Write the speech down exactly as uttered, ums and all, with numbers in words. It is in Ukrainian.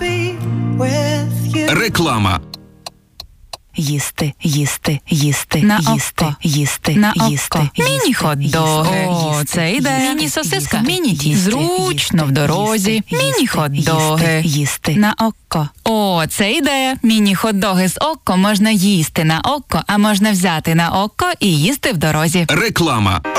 Реклама. Їсти, їсти, їсти, На їсти, око. їсти, На їсти, око. їсти, Міні-хот-доги. О, їсти, це йде. їсти, Міні-сосиска. їсти, Міні-тіст. їсти, Зручно в дорозі. їсти, Міні-хот-доги. їсти, їсти. На око. О, це ідея. Міні-хот-доги з око можна їсти на око, а можна взяти на око і їсти в дорозі. Реклама.